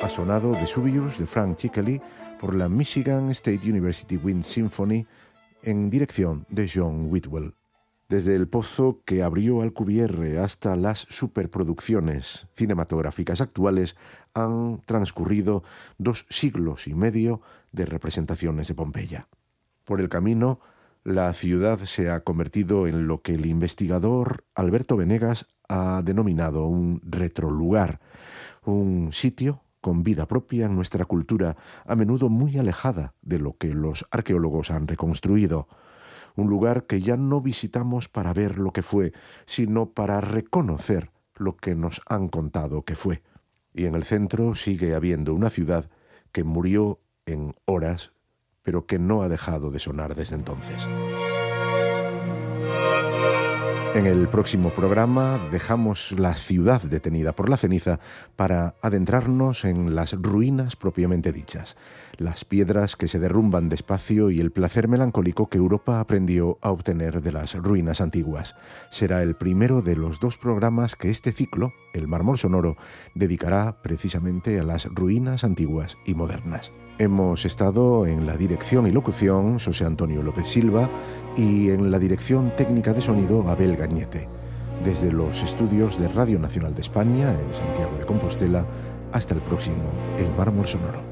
ha sonado The Subius de Frank Chickley por la Michigan State University Wind Symphony en dirección de John Whitwell. Desde el pozo que abrió Alcubierre hasta las superproducciones cinematográficas actuales han transcurrido 2 siglos y medio de representaciones de Pompeya. Por el camino, la ciudad se ha convertido en lo que el investigador Alberto Venegas ha denominado un retrolugar, un sitio con vida propia en nuestra cultura, a menudo muy alejada de lo que los arqueólogos han reconstruido. Un lugar que ya no visitamos para ver lo que fue, sino para reconocer lo que nos han contado que fue. Y en el centro sigue habiendo una ciudad que murió en horas, pero que no ha dejado de sonar desde entonces. En el próximo programa dejamos la ciudad detenida por la ceniza para adentrarnos en las ruinas propiamente dichas, las piedras que se derrumban despacio y el placer melancólico que Europa aprendió a obtener de las ruinas antiguas. Será el primero de los 2 programas que este ciclo, El Mármol Sonoro, dedicará precisamente a las ruinas antiguas y modernas. Hemos estado en la dirección y locución José Antonio López Silva y en la dirección técnica de sonido Abel Gañete. Desde los estudios de Radio Nacional de España en Santiago de Compostela hasta el próximo El Mármol Sonoro.